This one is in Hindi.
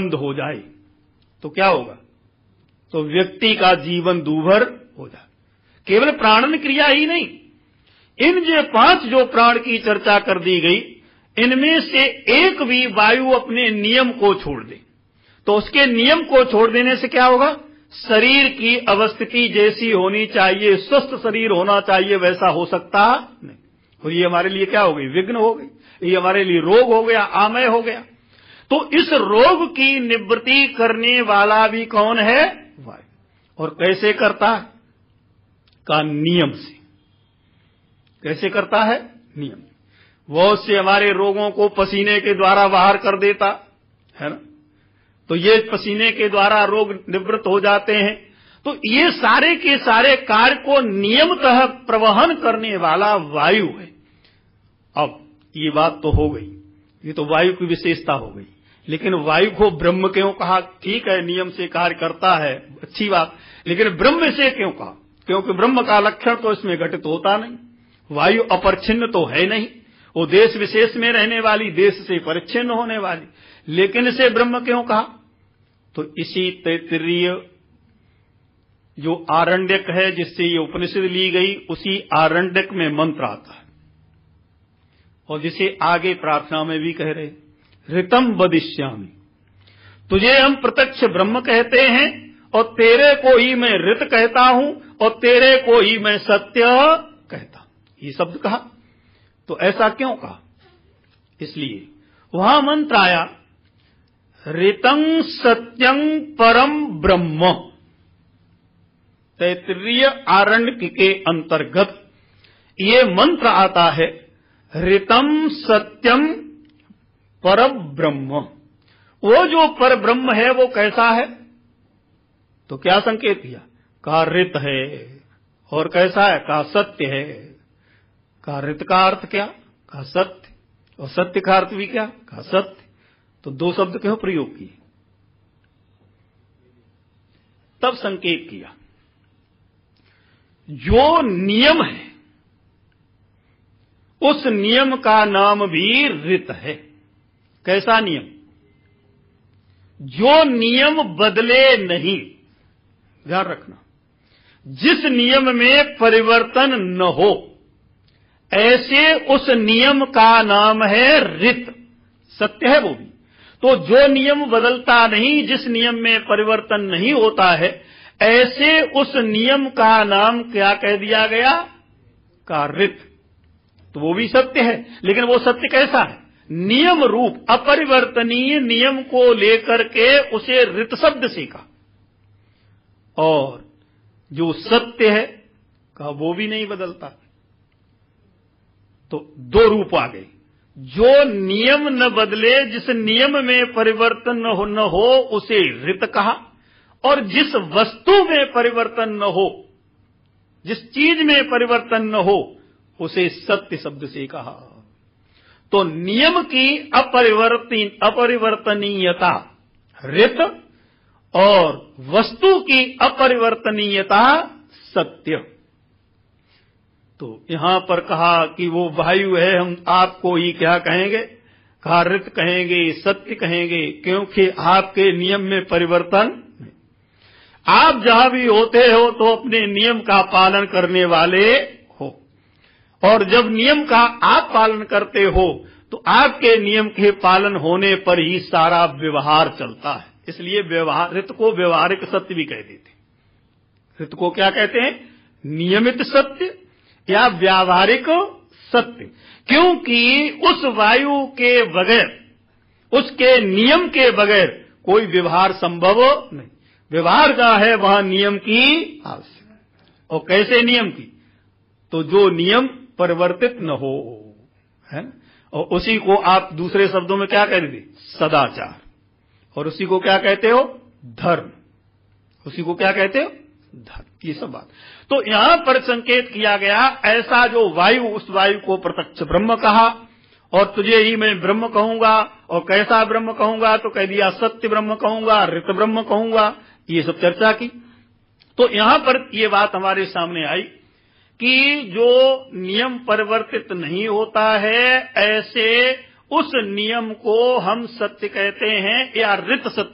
बंद हो जाए तो क्या होगा? तो व्यक्ति का जीवन दूभर हो जाए। केवल प्राणन क्रिया ही नहीं, इन जो 5 जो प्राण की चर्चा कर दी गई, इनमें से एक भी वायु अपने नियम को छोड़ दे तो उसके नियम को छोड़ देने से क्या होगा? शरीर की अवस्थिति जैसी होनी चाहिए, स्वस्थ शरीर होना चाहिए, वैसा हो सकता नहीं। तो ये हमारे लिए क्या हो गई? विघ्न हो गई, ये हमारे लिए रोग हो गया, आमय हो गया। तो इस रोग की निवृत्ति करने वाला भी कौन है? वायु। और कैसे करता है? का नियम से। कैसे करता है? नियम। वो से हमारे रोगों को पसीने के द्वारा बाहर कर देता है ना, तो ये पसीने के द्वारा रोग निवृत्त हो जाते हैं। तो ये सारे के सारे कार्य को नियमतः प्रवहन करने वाला वायु है। अब ये बात तो हो गई, ये तो वायु की विशेषता हो गई। लेकिन वायु को ब्रह्म क्यों कहा? ठीक है, नियम से कार्य करता है, अच्छी बात, लेकिन ब्रह्म से क्यों कहा? क्योंकि ब्रह्म का लक्षण तो इसमें घटित होता नहीं। वायु अपरिच्छिन्न तो है नहीं, वो देश विशेष में रहने वाली, देश से परिच्छिन्न होने वाली, लेकिन इसे ब्रह्म क्यों कहा? तो इसी तैत्तिरीय जो आरण्यक है जिससे ये उपनिषद ली गई, उसी आरण्यक में मंत्र आता है और जिसे आगे प्रार्थना में भी कह रहे, ऋतम वदिष्यामि, तुझे हम प्रत्यक्ष ब्रह्म कहते हैं और तेरे को ही मैं ऋत कहता हूं और तेरे को ही मैं सत्य कहता हूं। ये शब्द कहा, तो ऐसा क्यों कहा? इसलिए वहां मंत्र आया, ऋतं सत्यं परम ब्रह्म। तैत्तिरीय आरण्यक के अंतर्गत ये मंत्र आता है, ऋतं सत्यम परम ब्रह्म। वो जो पर ब्रह्म है वो कैसा है? तो क्या संकेत किया? कहा ऋत है। और कैसा है? कहा सत्य है। कहा ऋत का अर्थ क्या? कहा सत्य। और सत्य का अर्थ भी क्या? कहा सत्य। तो 2 शब्द क्यों प्रयोग किए? तब संकेत किया, जो नियम है उस नियम का नाम भी ऋत है। कैसा नियम? जो नियम बदले नहीं, ध्यान रखना, जिस नियम में परिवर्तन न हो, ऐसे उस नियम का नाम है ऋत। सत्य है वो भी। तो जो नियम बदलता नहीं, जिस नियम में परिवर्तन नहीं होता है, ऐसे उस नियम का नाम क्या कह दिया गया? का ऋत। तो वो भी सत्य है, लेकिन वो सत्य कैसा है? नियम रूप अपरिवर्तनीय नियम को लेकर के उसे ऋत शब्द से कहा। और जो सत्य है का वो भी नहीं बदलता। तो 2 रूप आ गए, जो नियम न बदले, जिस नियम में परिवर्तन न हो उसे ऋत कहा, और जिस वस्तु में परिवर्तन न हो, जिस चीज में परिवर्तन न हो, उसे सत्य शब्द से कहा। तो नियम की अपरिवर्तनीयता ऋत और वस्तु की अपरिवर्तनीयता सत्य। तो यहां पर कहा कि वो वायु है, हम आपको ही क्या कहेंगे? कहा ऋत कहेंगे, सत्य कहेंगे, क्योंकि आपके नियम में परिवर्तन नहीं। आप जहां भी होते हो तो अपने नियम का पालन करने वाले हो, और जब नियम का आप पालन करते हो तो आपके नियम के पालन होने पर ही सारा व्यवहार चलता है। इसलिए व्यवहार, ऋत को व्यवहारिक सत्य भी कह देते हैं। ऋत को क्या कहते हैं? नियमित सत्य या व्यावहारिक सत्य। क्योंकि उस वायु के बगैर, उसके नियम के बगैर कोई व्यवहार संभव नहीं। व्यवहार जहां है वहां नियम की आवश्यक। और कैसे नियम की? तो जो नियम परिवर्तित न हो, है। और उसी को आप दूसरे शब्दों में क्या कह देते? सदाचार। और उसी को क्या कहते हो? धर्म। उसी को क्या कहते हो? धर्म। ये सब बात। तो यहां पर संकेत किया गया, ऐसा जो वायु, उस वायु को प्रत्यक्ष ब्रह्म कहा, और तुझे ही मैं ब्रह्म कहूंगा। और कैसा ब्रह्म कहूंगा? तो कह दिया सत्य ब्रह्म कहूंगा, ऋत ब्रह्म कहूंगा। ये सब चर्चा की। तो यहां पर ये बात हमारे सामने आई कि जो नियम परिवर्तित नहीं होता है, ऐसे उस नियम को हम सत्य कहते हैं या ऋत सत्य